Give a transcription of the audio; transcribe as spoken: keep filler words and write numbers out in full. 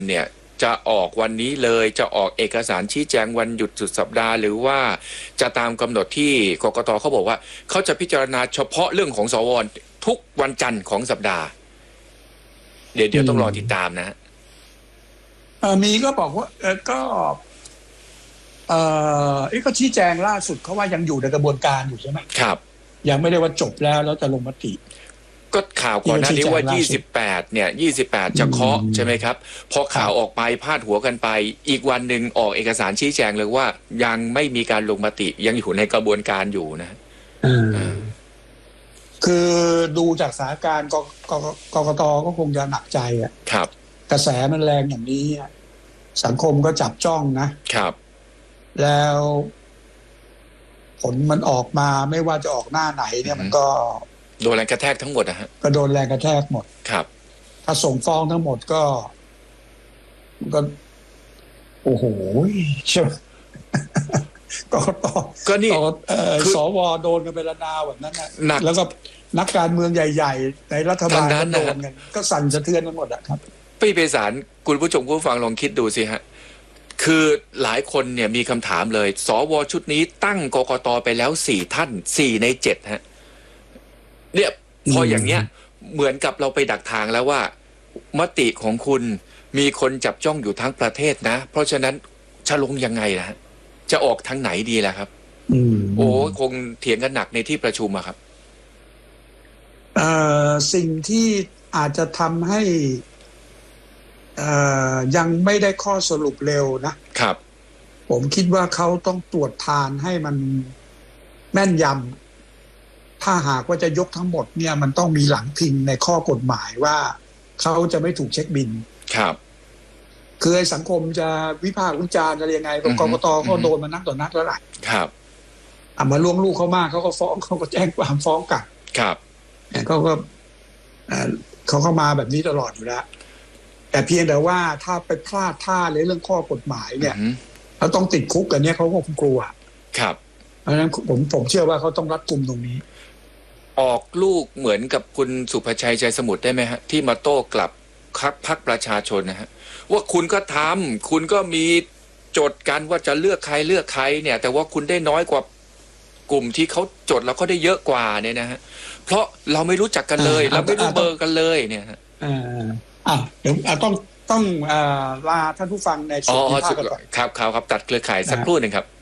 เนี่ยจะออกวันนี้เลยจะออกเอกสารชี้แจงวันหยุดสุดสัปดาห์หรือว่าจะตามกำหนดที่กกตเขาบอกว่าเขาจะพิจารณาเฉพาะเรื่องของสวทุกวันจันทร์ของสัปดาห์เดี๋ยวเดี๋ยวต้องรอติดตามนะเออมีก็บอกว่าเออก็เออไอ้ก็ชี้แจงล่าสุดเขาว่ายังอยู่ในกระบวนการอยู่ใช่ไหมครับยังไม่ได้ว่าจบแล้วแล้วจะลงมติก็ข่าวก่อนหน้านี้ว่ายี่สิบแปดเนี่ยยี่สิบแปดจะเคาะใช่ไหมครับพอข่าวออกไปพาดหัวกันไปอีกวันหนึ่งออกเอกสารชี้แจงเลยว่ายังไม่มีการลงมติยังอยู่ในกระบวนการอยู่นะคือดูจากสถานการณ์กกกตก็คงจะหนักใจอ่ะครับกระแสมันแรงอย่างนี้สังคมก็จับจ้องนะครับแล้วผลมันออกมาไม่ว่าจะออกหน้าไหนเนี่ยมันก็โดนแรงกระแทกทั้งหมดนะฮะก็โดนแรงกระแทกหมดครับถ้าส่งฟ้องทั้งหมดก็ก็โอ้โหเชื่อกกตก็นี่สวโดนกันเป็นระนาวแบบนั้นนะแล้วก็นักการเมืองใหญ่ๆในรัฐบาลก็โดนกันก็สั่นสะเทือนกันหมดอะครับพี่ไพศาลคุณผู้ชมผู้ฟังลองคิดดูสิฮะคือหลายคนเนี่ยมีคำถามเลยสวชุดนี้ตั้งกกตไปแล้วสี่ท่านสี่ในเจ็ดฮะเนี่ยพออย่างเนี้ยเหมือนกับเราไปดักทางแล้วว่ามติของคุณมีคนจับจ้องอยู่ทั้งประเทศนะเพราะฉะนั้นจะลงยังไงนะจะออกทางไหนดีล่ะครับโอ้คงเถียงกันหนักในที่ประชุมอะครับเอ่อสิ่งที่อาจจะทำให้เอ่อยังไม่ได้ข้อสรุปเร็วนะครับผมคิดว่าเขาต้องตรวจทานให้มันแม่นยำถ้าหากว่าจะยกทั้งหมดเนี่ยมันต้องมีหลังพิงในข้อกฎหมายว่าเขาจะไม่ถูกเช็คบิลครับคือสังคมจะวิพากษ์วิจารณ์อะไรยังไงกกตก็โดนมานักต่อนักแล้วแหละครับอ่ะมาล่วงลูกเขามากเขาก็ฟ้องเขาก็แจ้งความฟ้องกลับครับเขาก็เขาเข้ามาแบบนี้ตลอดอยู่แล้วแต่เพียงแต่ว่าถ้าไปพลาดท่าในเรื่องข้อกฎหมายเนี่ยเขาต้องติดคุกกันเนี่ยเขาก็คงกลัวครับเพราะฉะนั้นผมผมเชื่อว่าเขาต้องรัดกุมตรงนี้ออกลูกเหมือนกับคุณสุภชัยใจสมุทรได้ไหมฮะที่มาโต้กลับพรรคประชาชนนะฮะว่าคุณก็ทำคุณก็มีจดกันว่าจะเลือกใครเลือกใครเนี่ยแต่ว่าคุณได้น้อยกว่ากลุ่มที่เขาจดแล้วก็ได้เยอะกว่าเนี่ยนะฮะเพราะเราไม่รู้จักกันเลยเราไม่รู้เบอร์กันเลยเนี่ยฮะอ่าอ่ะเดี๋ยวต้องต้องลาท่านผู้ฟังในช่วงที่ภาคก่อนครับครับครับตัดเครือข่ายสักครู่หนึ่งครับ